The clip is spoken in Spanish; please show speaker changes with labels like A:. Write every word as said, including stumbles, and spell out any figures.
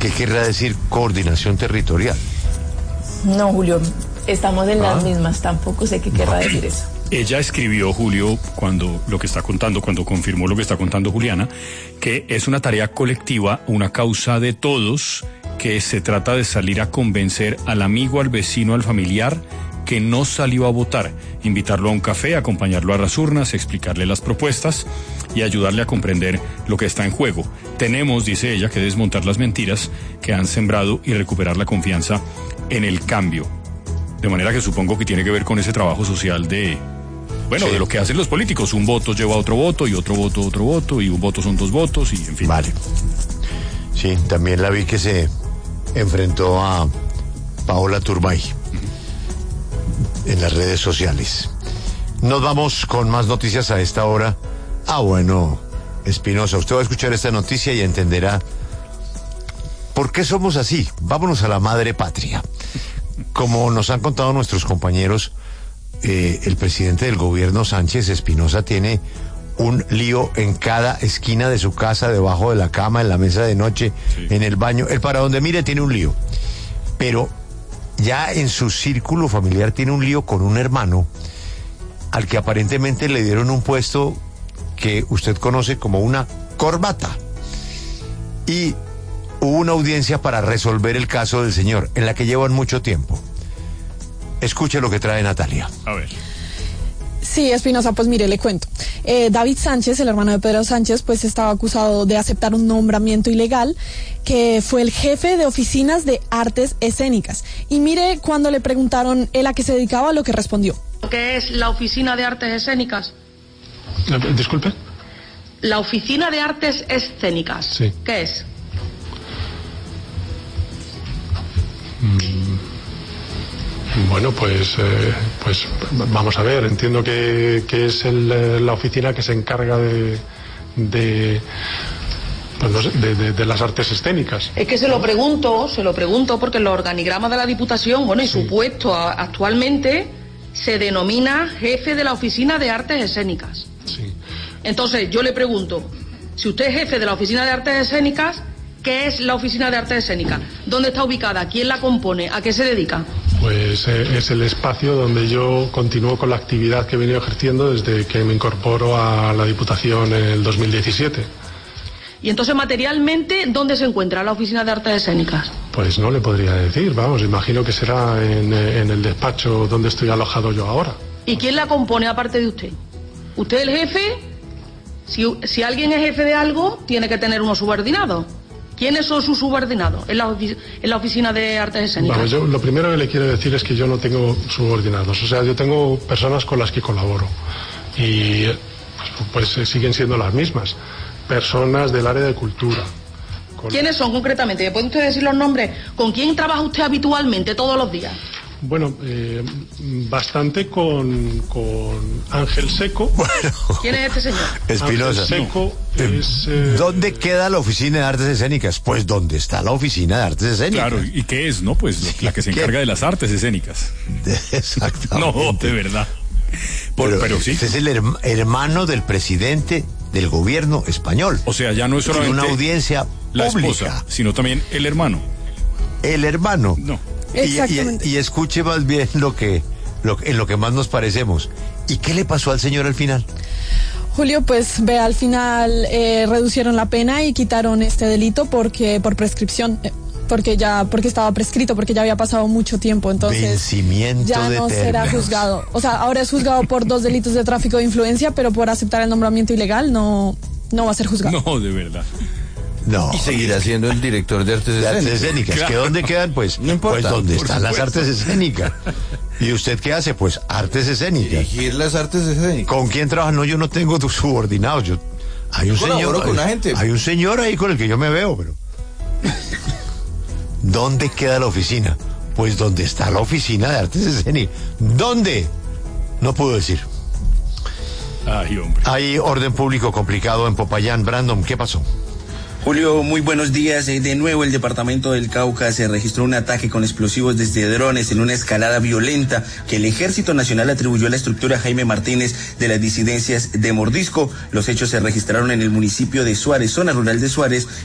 A: ¿Qué querrá decir coordinación territorial?
B: No, Julio, estamos en las
A: ¿Ah?
B: mismas, tampoco sé qué querrá decir eso.
C: Ella escribió, Julio, cuando lo que está contando, cuando confirmó lo que está contando Juliana, que es una tarea colectiva, una causa de todos, que se trata de salir a convencer al amigo, al vecino, al familiar que no salió a votar, invitarlo a un café, acompañarlo a las urnas, explicarle las propuestas y ayudarle a comprender lo que está en juego. Tenemos, dice ella, que desmontar las mentiras que han sembrado y recuperar la confianza en el cambio. De manera que supongo que tiene que ver con ese trabajo social de, bueno, sí, de lo que hacen los políticos. Un voto lleva a otro voto y otro voto a otro voto y un voto son dos votos y en fin.
A: Vale. Sí, también la vi que se enfrentó a Paola Turbay en las redes sociales. Nos vamos con más noticias a esta hora. Ah, bueno, Espinosa, usted va a escuchar esta noticia y entenderá por qué somos así. Vámonos a la madre patria. Como nos han contado nuestros compañeros, eh, el presidente del gobierno, Sánchez Espinosa, tiene un lío en cada esquina de su casa, debajo de la cama, en la mesa de noche, sí, en el baño. Él, para donde mire, tiene un lío. Pero ya en su círculo familiar tiene un lío con un hermano al que aparentemente le dieron un puesto que usted conoce como una corbata. Y hubo una audiencia para resolver el caso del señor, en la que llevan mucho tiempo. Escuche lo que trae Natalia.
C: A ver.
D: Sí, Espinosa, pues mire, le cuento. Eh, David Sánchez, el hermano de Pedro Sánchez, pues estaba acusado de aceptar un nombramiento ilegal, que fue el jefe de oficinas de artes escénicas. Y mire, cuando le preguntaron él a qué se dedicaba, lo que respondió.
E: ¿Qué es la oficina de artes escénicas?
F: Disculpe.
E: La oficina de artes escénicas.
F: Sí.
E: ¿Qué es?
F: Mm. Bueno, pues eh, pues vamos a ver, entiendo que, que es el, la oficina que se encarga de de, pues no sé, de, de, de las artes escénicas.
E: Es que se lo pregunto, se lo pregunto porque en los organigramas de la Diputación, bueno, y
F: sí,
E: su puesto a, actualmente se denomina jefe de la oficina de artes escénicas.
F: Sí.
E: Entonces, yo le pregunto, si usted es jefe de la oficina de artes escénicas, ¿qué es la oficina de artes escénicas? ¿Dónde está ubicada? ¿Quién la compone? ¿A qué se dedica?
F: Pues eh, es el espacio donde yo continúo con la actividad que he venido ejerciendo desde que me incorporo a la Diputación en el dos mil diecisiete.
E: Y entonces, materialmente, ¿dónde se encuentra la oficina de artes escénicas?
F: Pues no le podría decir, vamos, imagino que será en, en el despacho donde estoy alojado yo ahora.
E: ¿Y quién la compone aparte de usted? ¿Usted es el jefe? Si, si alguien es jefe de algo, tiene que tener unos subordinados. ¿Quiénes son sus subordinados en la, en la oficina de artes escénicas?
F: Vamos, yo lo primero que le quiero decir es que yo no tengo subordinados. O sea, yo tengo personas con las que colaboro. Y pues, pues siguen siendo las mismas. Personas del área de cultura. Con...
E: ¿Quiénes son concretamente? ¿Me puede usted decir los nombres? ¿Con quién trabaja usted habitualmente todos los días?
F: Bueno, eh, bastante con, con Ángel Seco.
A: Bueno.
E: ¿Quién es este señor?
A: Espinosa.
F: Ángel Seco
A: no.
F: es... Eh...
A: ¿Dónde queda la oficina de artes escénicas? Pues ¿dónde está la oficina de artes escénicas?
C: Claro, ¿y qué es, no? Pues la que se encarga de las artes escénicas.
A: Exactamente.
C: No, de verdad. Por, pero, pero sí.
A: Usted es el herm- hermano del presidente del gobierno español.
C: O sea, ya no es solamente
A: una audiencia
C: la
A: pública,
C: esposa, sino también el hermano.
A: El hermano.
C: No.
A: Y, y, y escuche más bien lo que, lo, en lo que más nos parecemos. ¿Y qué le pasó al señor al final?
D: Julio, pues ve, al final eh, reducieron la pena y quitaron este delito porque por prescripción, eh, porque ya porque estaba prescrito, porque ya había pasado mucho tiempo, entonces
A: vencimiento
D: ya
A: de
D: no
A: términos.
D: será juzgado. O sea, ahora es juzgado por dos delitos de tráfico de influencia, pero por aceptar el nombramiento ilegal no no va a ser juzgado.
C: No, de verdad.
A: No.
G: Y seguirá siendo el director de artes
A: De artes
G: escénicas.
A: escénicas.
C: Claro.
A: ¿Que dónde quedan? Pues,
G: No importa,
A: pues ¿dónde
C: por
A: están las
C: supuesto.
A: artes escénicas? ¿Y usted qué hace? Pues artes escénicas.
G: Dirigir las artes escénicas.
A: ¿Con quién trabaja? No, yo no tengo tus subordinados. Yo, hay un
G: Yo colaboro
A: señor.
G: con
A: hay,
G: la gente.
A: hay un señor ahí con el que yo me veo, pero. ¿Dónde queda la oficina? Pues donde está la oficina de artes escénicas. ¿Dónde? No puedo decir.
C: Ay, hombre.
A: Hay orden público complicado en Popayán. Brandon, ¿qué pasó?
H: Julio, muy buenos días. De nuevo, el departamento del Cauca se registró un ataque con explosivos desde drones en una escalada violenta que el Ejército Nacional atribuyó a la estructura Jaime Martínez de las disidencias de Mordisco. Los hechos se registraron en el municipio de Suárez, zona rural de Suárez,